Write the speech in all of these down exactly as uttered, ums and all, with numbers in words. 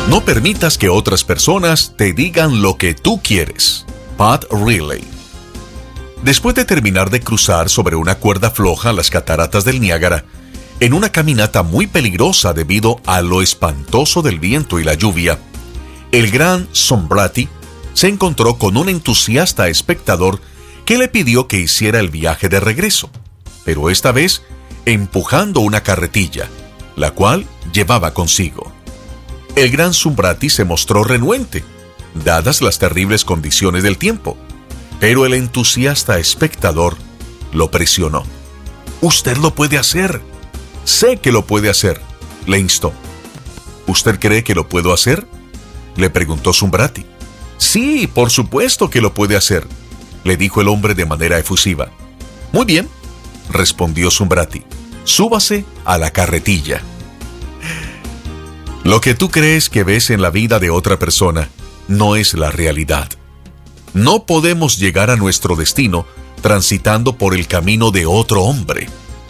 No permitas que otras personas te digan lo que tú quieres. Pat Riley. Después de terminar de cruzar sobre una cuerda floja las cataratas del Niágara, en una caminata muy peligrosa debido a lo espantoso del viento y la lluvia, el gran Sombrati se encontró con un entusiasta espectador que le pidió que hiciera el viaje de regreso, pero esta vez empujando una carretilla, la cual llevaba consigo. El gran Sombrati se mostró renuente, dadas las terribles condiciones del tiempo, pero el entusiasta espectador lo presionó. «Usted lo puede hacer. Sé que lo puede hacer», le instó. «¿Usted cree que lo puedo hacer?», le preguntó Sombrati. «Sí, por supuesto que lo puede hacer», le dijo el hombre de manera efusiva. «Muy bien», respondió Sombrati. «Súbase a la carretilla». Lo que tú crees que ves en la vida de otra persona no es la realidad. No podemos llegar a nuestro destino transitando por el camino de otro hombre.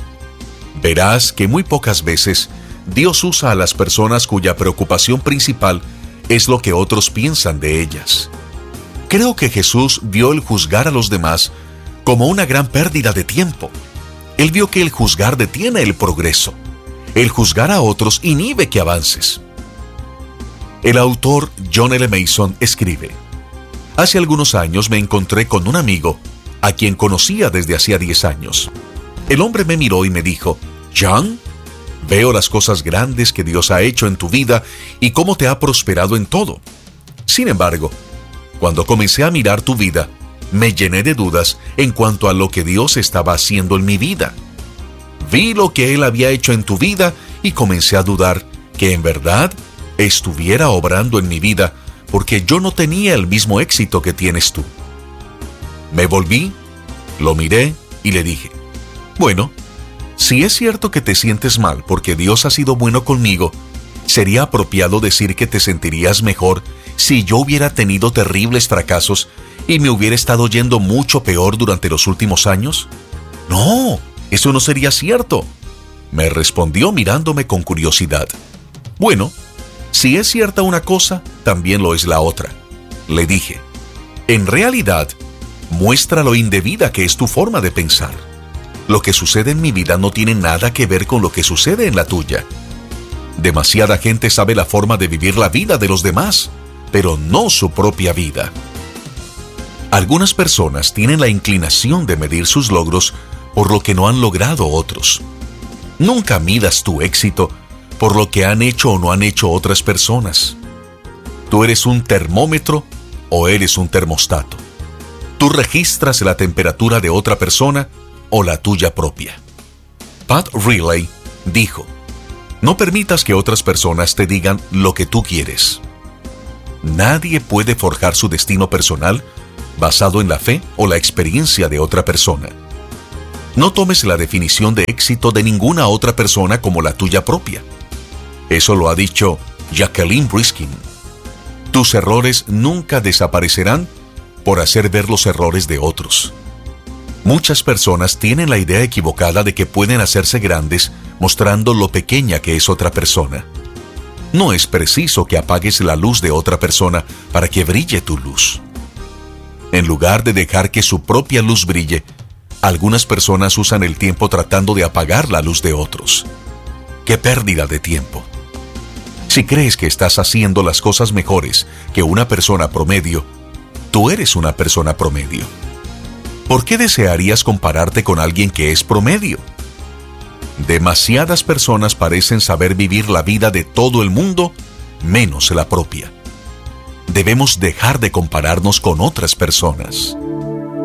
Verás que muy pocas veces Dios usa a las personas cuya preocupación principal es lo que otros piensan de ellas. Creo que Jesús vio el juzgar a los demás como una gran pérdida de tiempo. Él vio que el juzgar detiene el progreso. El juzgar a otros inhibe que avances. El autor John L. Mason escribe: «Hace algunos años me encontré con un amigo a quien conocía desde hacía diez años. El hombre me miró y me dijo: John, veo las cosas grandes que Dios ha hecho en tu vida y cómo te ha prosperado en todo. Sin embargo, cuando comencé a mirar tu vida, me llené de dudas en cuanto a lo que Dios estaba haciendo en mi vida. Vi lo que Él había hecho en tu vida y comencé a dudar que en verdad estuviera obrando en mi vida, porque yo no tenía el mismo éxito que tienes tú. Me volví, lo miré y le dije: bueno, si es cierto que te sientes mal porque Dios ha sido bueno conmigo, ¿sería apropiado decir que te sentirías mejor si yo hubiera tenido terribles fracasos y me hubiera estado yendo mucho peor durante los últimos años? No, eso no sería cierto, me respondió mirándome con curiosidad. Bueno, si es cierta una cosa, también lo es la otra, le dije. En realidad, muestra lo indebida que es tu forma de pensar. Lo que sucede en mi vida no tiene nada que ver con lo que sucede en la tuya. Demasiada gente sabe la forma de vivir la vida de los demás, pero no su propia vida. Algunas personas tienen la inclinación de medir sus logros por lo que no han logrado otros. Nunca midas tu éxito por lo que han hecho o no han hecho otras personas. Tú eres un termómetro o eres un termostato. Tú registras la temperatura de otra persona o la tuya propia. Pat Riley dijo: no permitas que otras personas te digan lo que tú quieres. Nadie puede forjar su destino personal basado en la fe o la experiencia de otra persona. No tomes la definición de éxito de ninguna otra persona como la tuya propia. Eso lo ha dicho Jacqueline Briskin. Tus errores nunca desaparecerán por hacer ver los errores de otros. Muchas personas tienen la idea equivocada de que pueden hacerse grandes mostrando lo pequeña que es otra persona. No es preciso que apagues la luz de otra persona para que brille tu luz. En lugar de dejar que su propia luz brille, algunas personas usan el tiempo tratando de apagar la luz de otros. ¡Qué pérdida de tiempo! Si crees que estás haciendo las cosas mejores que una persona promedio, tú eres una persona promedio. ¿Por qué desearías compararte con alguien que es promedio? Demasiadas personas parecen saber vivir la vida de todo el mundo, menos la propia. Debemos dejar de compararnos con otras personas.